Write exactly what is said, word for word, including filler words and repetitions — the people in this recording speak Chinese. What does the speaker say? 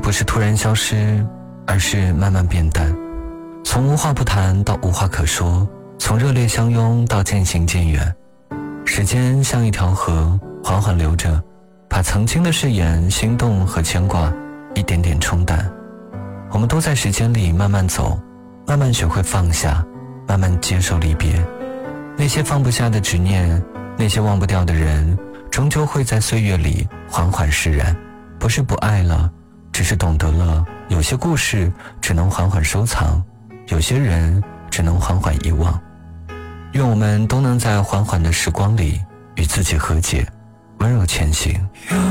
不是突然消失，而是慢慢变淡。从无话不谈到无话可说，从热烈相拥到渐行渐远。时间像一条河，缓缓流着，把曾经的誓言、心动和牵挂一点点冲淡。我们都在时间里慢慢走，慢慢学会放下，慢慢接受离别。那些放不下的执念，那些忘不掉的人，终究会在岁月里缓缓释然。不是不爱了，只是懂得了有些故事只能缓缓收藏，有些人只能缓缓遗忘。愿我们都能在缓缓的时光里与自己和解，温柔前行。